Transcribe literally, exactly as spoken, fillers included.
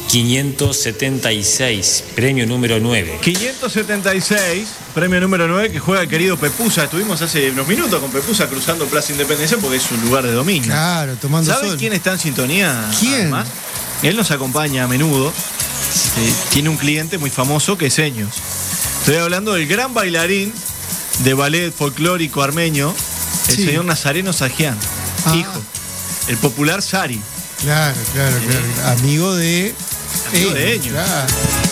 quinientos setenta y seis, premio número nueve. quinientos setenta y seis, premio número nueve, que juega el querido Pepusa. Estuvimos hace unos minutos con Pepusa cruzando Plaza Independencia porque es un lugar de dominio. Claro, tomando ¿Sabe sol. quién está en sintonía? ¿Quién? Además, él nos acompaña a menudo. Eh, tiene un cliente muy famoso que es Eños. Estoy hablando del gran bailarín de ballet folclórico armenio, el Sí. señor Nazareno Sajian, Ah. hijo. El popular Sari. Claro, claro, claro. Amigo de. Amigo de Eh, Eño. claro.